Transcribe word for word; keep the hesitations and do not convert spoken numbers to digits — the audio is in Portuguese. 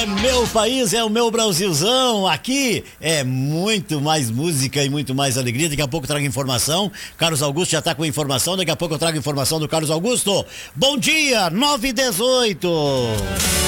É meu país, é o meu Brasilzão. Aqui é muito mais música e muito mais alegria. Daqui a pouco eu trago informação. Carlos Augusto já tá com informação. Daqui a pouco eu trago informação do Carlos Augusto. Bom dia, nove e dezoito.